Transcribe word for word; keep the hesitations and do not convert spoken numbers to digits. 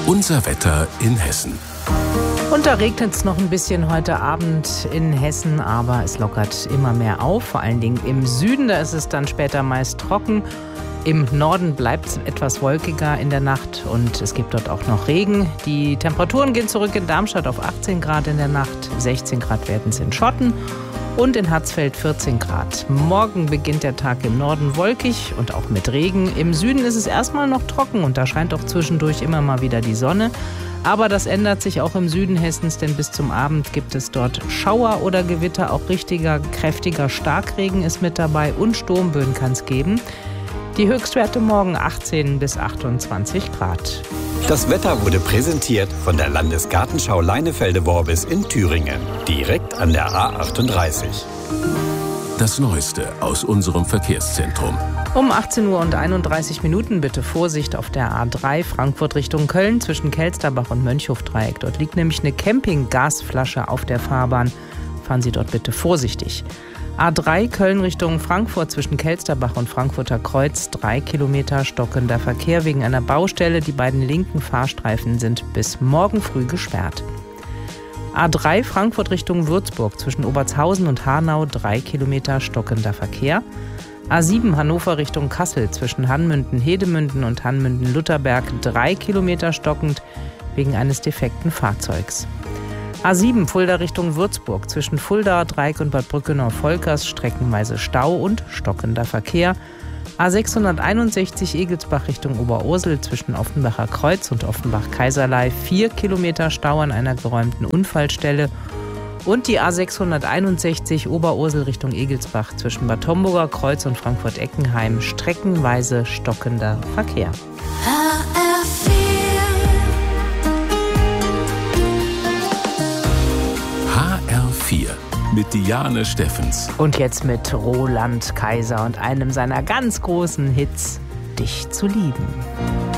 Unser Wetter in Hessen. Und da regnet es noch ein bisschen heute Abend in Hessen, aber es lockert immer mehr auf. Vor allen Dingen im Süden, da ist es dann später meist trocken. Im Norden bleibt es etwas wolkiger in der Nacht und es gibt dort auch noch Regen. Die Temperaturen gehen zurück in Darmstadt auf achtzehn Grad in der Nacht, sechzehn Grad werden es in Schotten und in Hatzfeld vierzehn Grad. Morgen beginnt der Tag im Norden wolkig und auch mit Regen. Im Süden ist es erstmal noch trocken und da scheint auch zwischendurch immer mal wieder die Sonne. Aber das ändert sich auch im Süden Hessens, denn bis zum Abend gibt es dort Schauer oder Gewitter. Auch richtiger, kräftiger Starkregen ist mit dabei und Sturmböen kann es geben. Die Höchstwerte morgen achtzehn bis achtundzwanzig Grad. Das Wetter wurde präsentiert von der Landesgartenschau Leinefelde-Worbis in Thüringen, direkt an der A achtunddreißig. Das Neueste aus unserem Verkehrszentrum. Um achtzehn Uhr und einunddreißig Minuten bitte Vorsicht auf der A drei Frankfurt Richtung Köln zwischen Kelsterbach und Mönchhofdreieck. Dort liegt nämlich eine Campinggasflasche auf der Fahrbahn. Fahren Sie dort bitte vorsichtig. A drei Köln Richtung Frankfurt zwischen Kelsterbach und Frankfurter Kreuz. Drei Kilometer stockender Verkehr wegen einer Baustelle. Die beiden linken Fahrstreifen sind bis morgen früh gesperrt. A drei Frankfurt Richtung Würzburg zwischen Obertshausen und Hanau. Drei Kilometer stockender Verkehr. A sieben Hannover Richtung Kassel zwischen Hanmünden-Hedemünden und Hanmünden-Lutherberg. Drei Kilometer stockend wegen eines defekten Fahrzeugs. A sieben Fulda Richtung Würzburg zwischen Fulda, Dreieck und Bad Brückenau-Volkers streckenweise Stau und stockender Verkehr. A sechshunderteinundsechzig Egelsbach Richtung Oberursel zwischen Offenbacher Kreuz und Offenbach-Kaiserlei. Vier Kilometer Stau an einer geräumten Unfallstelle. Und die A sechshunderteinundsechzig Oberursel Richtung Egelsbach zwischen Bad Homburger Kreuz und Frankfurt-Eckenheim streckenweise stockender Verkehr. H R vier mit Diane Steffens. Und jetzt mit Roland Kaiser und einem seiner ganz großen Hits, Dich zu lieben.